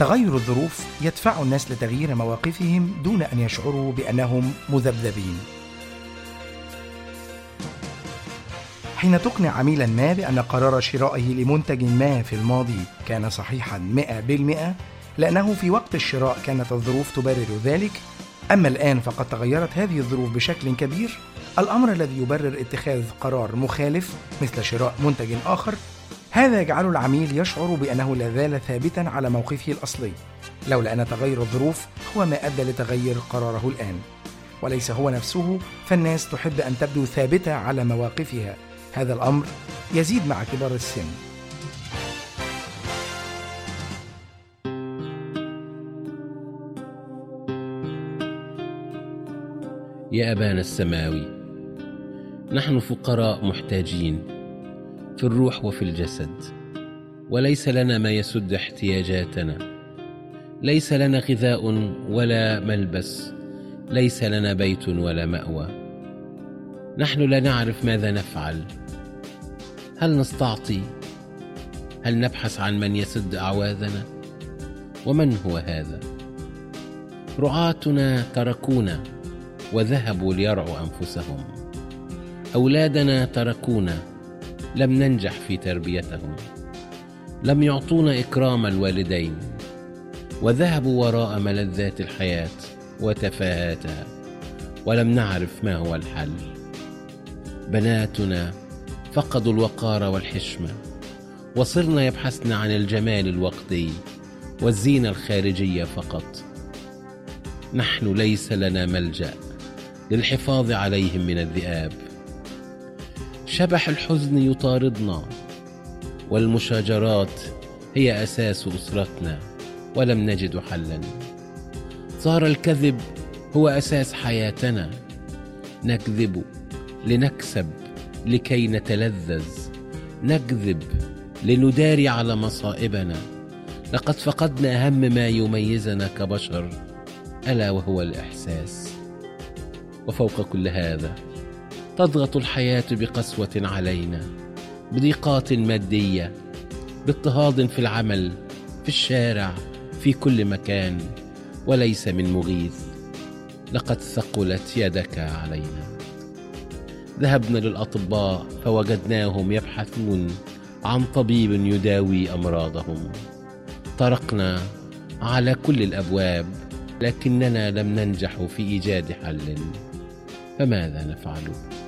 تغير الظروف يدفع الناس لتغيير مواقفهم دون أن يشعروا بأنهم مذبذبين. حين تقنع عميلا ما بأن قرار شرائه لمنتج ما في الماضي كان صحيحا 100%، لأنه في وقت الشراء كانت الظروف تبرر ذلك، أما الآن فقد تغيرت هذه الظروف بشكل كبير، الأمر الذي يبرر اتخاذ قرار مخالف مثل شراء منتج آخر، هذا يجعل العميل يشعر بأنه لا زال ثابتا على موقفه الأصلي، لولا أن تغير الظروف هو ما أدى لتغير قراره الآن، وليس هو نفسه. فالناس تحب أن تبدو ثابتة على مواقفها، هذا الأمر يزيد مع كبار السن. يا أبانا السماوي، نحن فقراء محتاجين في الروح وفي الجسد، وليس لنا ما يسد احتياجاتنا، ليس لنا غذاء ولا ملبس، ليس لنا بيت ولا مأوى. نحن لا نعرف ماذا نفعل، هل نستعطي؟ هل نبحث عن من يسد أعواذنا؟ ومن هو هذا؟ رعاتنا تركونا وذهبوا ليرعوا أنفسهم، أولادنا تركونا، لم ننجح في تربيتهم، لم يعطونا إكرام الوالدين، وذهبوا وراء ملذات الحياة وتفاهاتها، ولم نعرف ما هو الحل. بناتنا فقدوا الوقار والحشمة، وصرنا يبحثن عن الجمال الوقتي والزينة الخارجية فقط. نحن ليس لنا ملجأ للحفاظ عليهم من الذئاب. شبح الحزن يطاردنا، والمشاجرات هي أساس أسرتنا، ولم نجد حلا. صار الكذب هو أساس حياتنا، نكذب لنكسب لكي نتلذذ، نكذب لنداري على مصائبنا. لقد فقدنا أهم ما يميزنا كبشر، ألا وهو الإحساس. وفوق كل هذا تضغط الحياة بقسوة علينا، بضيقات مادية، باضطهاد في العمل، في الشارع، في كل مكان، وليس من مغيث. لقد ثقلت يدك علينا. ذهبنا للأطباء فوجدناهم يبحثون عن طبيب يداوي أمراضهم. طرقنا على كل الأبواب، لكننا لم ننجح في إيجاد حل. فماذا نفعل؟